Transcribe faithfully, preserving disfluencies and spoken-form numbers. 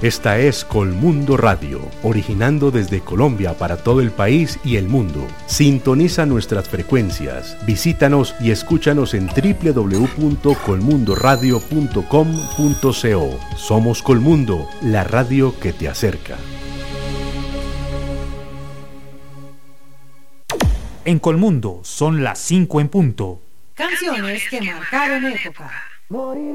Esta es Colmundo Radio, originando desde Colombia para todo el país y el mundo. Sintoniza nuestras frecuencias, visítanos y escúchanos en doble u doble u doble u punto colmundo radio punto com punto co. Somos Colmundo, la radio que te acerca. En Colmundo son las cinco en punto. Canciones que marcaron época.